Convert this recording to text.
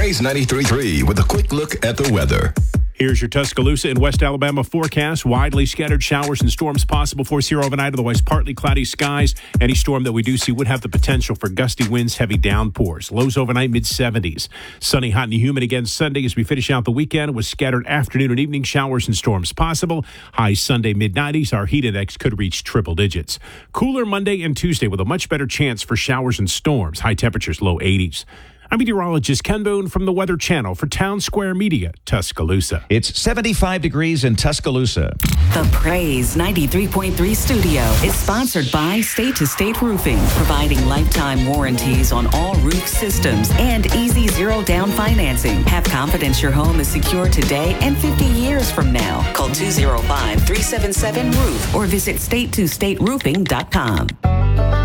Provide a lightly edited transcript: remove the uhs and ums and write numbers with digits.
Praise 93.3 with a quick look at the weather. Here's your Tuscaloosa and West Alabama forecast. Widely scattered showers and storms possible for us here overnight. Otherwise, partly cloudy skies. Any storm that we do see would have the potential for gusty winds, heavy downpours. Lows overnight, mid-70s. Sunny, hot, and humid again Sunday as we finish out the weekend with scattered afternoon and evening showers and storms possible. High Sunday, mid-90s. Our heat index could reach triple digits. Cooler Monday and Tuesday with a much better chance for showers and storms. High temperatures, low 80s. I'm meteorologist Ken Boone from the Weather Channel for Town Square Media, Tuscaloosa. It's 75 degrees in Tuscaloosa. The Praise 93.3 studio is sponsored by State to State Roofing, providing lifetime warranties on all roof systems and easy zero down financing. Have confidence your home is secure today and 50 years from now. Call 205-377-ROOF or visit state2stateroofing.com.